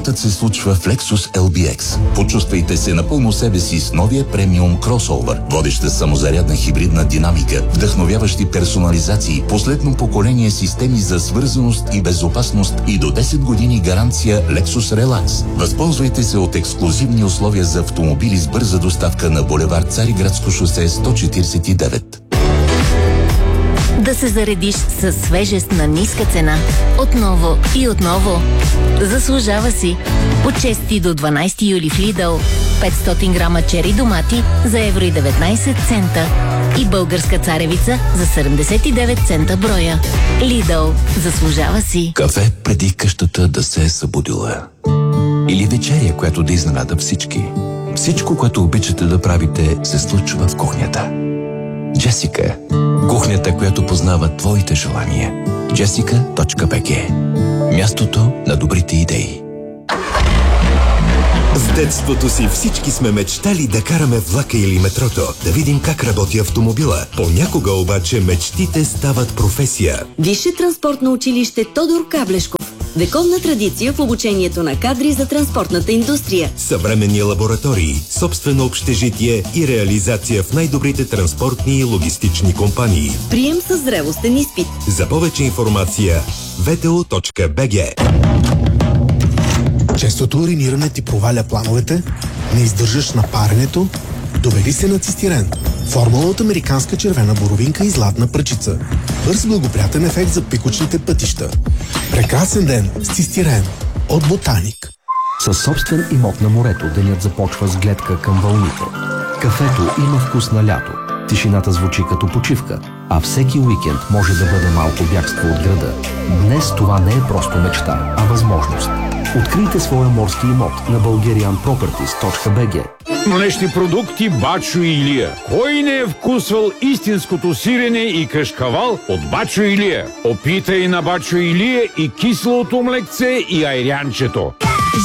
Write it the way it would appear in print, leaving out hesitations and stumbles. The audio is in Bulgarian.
Животът се случва в Lexus LBX. Почувствайте се напълно себе си с новия премиум кросовър. Водеща самозарядна хибридна динамика, вдъхновяващи персонализации, последно поколение системи за свързаност и безопасност и до 10 години гаранция Lexus Relax. Възползвайте се от ексклузивни условия за автомобили с бърза доставка на булевард Цариградско шосе 149. Да се заредиш със свежест на ниска цена. Отново и отново. Заслужава си. От 6 до 12 юли в Lidl 500 грама чери домати за евро и 19 цента и българска царевица за 79 цента броя. Lidl. Заслужава си. Кафе преди къщата да се е събудила. Или вечеря, която да изненада всички. Всичко, което обичате да правите, се случва в кухнята. Джесика. Кухнята, която познава твоите желания. Jessica.bg. Мястото на добрите идеи. С детството си всички сме мечтали да караме влака или метрото, да видим как работи автомобила. Понякога обаче мечтите стават професия. Висше транспортно училище Тодор Каблешков. Вековна традиция в обучението на кадри за транспортната индустрия. Съвременни лаборатории, собствено общежитие и реализация в най-добрите транспортни и логистични компании. Прием с зрелостен изпит. За повече информация vto.bg. Честото уриниране ти проваля плановете, не издържаш на паренето, доведи се на цистирен. Формула от американска червена боровинка и златна пръчица. Бърз благоприятен ефект за пикочните пътища. Прекрасен ден с цистирен от Ботаник. Със собствен имот на морето денят започва с гледка към вълните. Кафето има вкус на лято. Тишината звучи като почивка, а всеки уикенд може да бъде малко бягство от града. Днес това не е просто мечта, а възможност. Открийте своя морски имот на bulgarianproperties.bg. Млечни продукти Бачо Илия. Кой не е вкусвал истинското сирене и кашкавал от Бачо Илия? Опитай на Бачо Илия и киселото млекце и айрянчето.